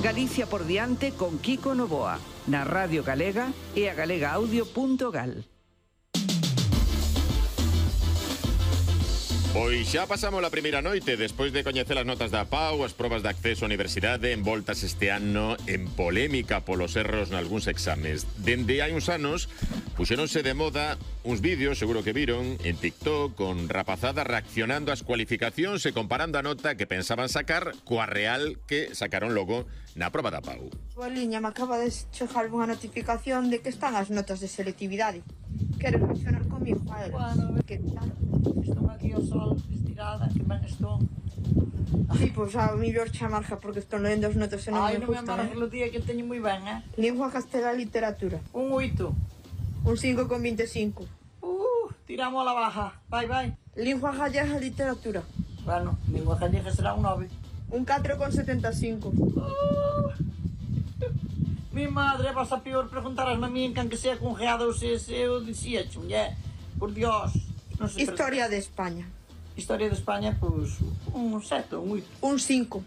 Galicia por diante con Kiko Novoa, na Radio Galega e a galegaaudio.gal. Pois xa pasamos a primeira noite despois de coñecer as notas da PAU, as probas de acceso á universidade envoltas este ano en polémica polos erros nalgúns exames. Dende hai uns anos puxéronse de moda uns vídeos, seguro que viron, en TikTok con rapazadas reaccionando ás cualificacións e comparando a nota que pensaban sacar coa real que sacaron logo na proba da PAU. Liña, me acaba de chegar unha notificación de que están as notas de selectividade. Queres reaccionar comigo? Bueno, que tal? Estou aquí ao sol, estirada, que ben estou. Sí, pois a mellor che amarga porque estou lendo as notas e non Ai, me non me gustan, amarga o día que teño moi ben, Lingua castelá e literatura. Un 8. Un 5,25. Tiramos a la baja. Vai. Lingua gallega e literatura. Bueno, lingua gallega será un 9. Un 4,75. Mi madre, vas a peor preguntarasme a mí en can que sea con G2 eu dicía, muller, por Dios. Non sei. Historia de España. Historia de España, pois, un 7, un 8. Un 5.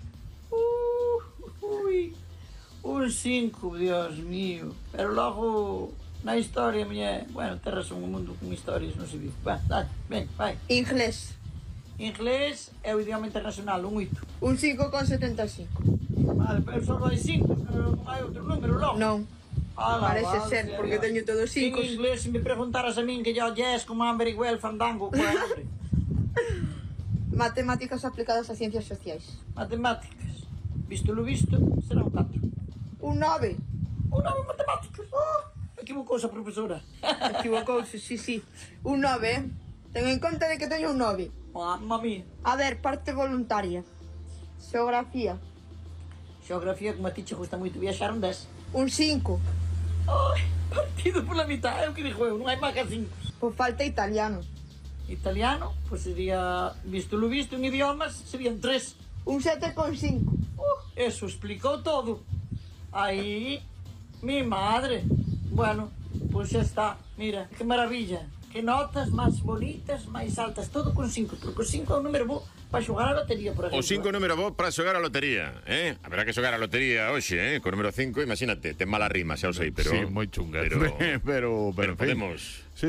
Un 5, Dios mío. Pero logo, na historia, muller, bueno, te razón, o mundo con historias non se vive. Ben, vai. Inglés. Inglés é o idioma internacional, un 8. Un 5,75. Vale, pero só hai 5, non hai outro número logo. Non. Parece ser, porque teño todos 5. En inglés, se me preguntaras a min que yo yes, como Amber igual, fandango, hombre. Matemáticas aplicadas a ciencias sociais. Matemáticas. Visto lo visto, será un 4. Un 9. Un 9 en matemáticas. Equivocouse a profesora. Equivocouse, sí. Un 9, Ten en conta de que teño un 9. Mami. A ver, parte voluntaria. Xeografía. Xeografía, como a ti che gusta moito viaxar, un 10. Un 5. Ai, partido pola mitad, é o que dixo eu, non hai máis que 5. Pois falta italiano. Italiano, pois sería, visto lo visto en idiomas, serían 3. Un 7,5. Eso explicou todo. Aí, mi madre. Bueno, pois xa está, mira, que maravilla. Que notas máis bonitas, máis altas, todo con 5, porque o 5 é un número bo para xogar a lotería, por exemplo. O 5 é un número bo para xogar a lotería, Haberá que xogar a lotería hoxe, co número 5, imagínate, ten mala rima, xa o sei, pero... Sí, moi chunga. Pero pero en fin. podemos...